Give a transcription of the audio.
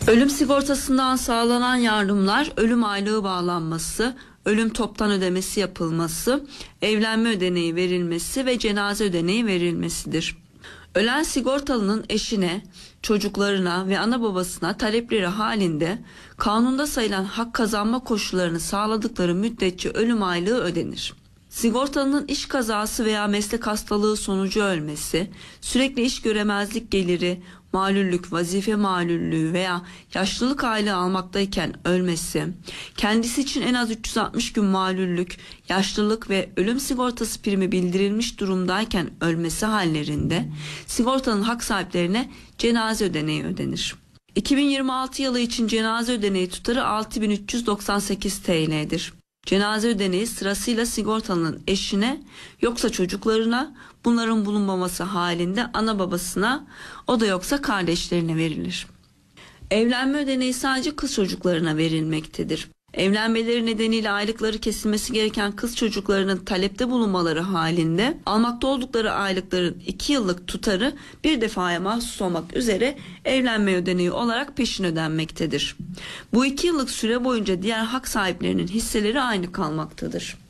Ölüm sigortasından sağlanan yardımlar ölüm aylığı bağlanması, ölüm toptan ödemesi yapılması, evlenme ödeneği verilmesi ve cenaze ödeneği verilmesidir. Ölen sigortalının eşine, çocuklarına ve ana babasına talepleri halinde kanunda sayılan hak kazanma koşullarını sağladıkları müddetçe ölüm aylığı ödenir. Sigortalının iş kazası veya meslek hastalığı sonucu ölmesi, sürekli iş göremezlik geliri, malüllük, vazife malüllüğü veya yaşlılık aylığı almaktayken ölmesi, kendisi için en az 360 gün malüllük, yaşlılık ve ölüm sigortası primi bildirilmiş durumdayken ölmesi hallerinde sigortanın hak sahiplerine cenaze ödeneği ödenir. 2026 yılı için cenaze ödeneği tutarı 6.398 TL'dir. Cenaze ödeneği sırasıyla sigortalının eşine, yoksa çocuklarına, bunların bulunmaması halinde ana babasına, o da yoksa kardeşlerine verilir. Evlenme ödeneği sadece kız çocuklarına verilmektedir. Evlenmeleri nedeniyle aylıkları kesilmesi gereken kız çocuklarının talepte bulunmaları halinde almakta oldukları aylıkların 2 yıllık tutarı bir defaya mahsus olmak üzere evlenme ödeneği olarak peşin ödenmektedir. Bu 2 yıllık süre boyunca diğer hak sahiplerinin hisseleri aynı kalmaktadır.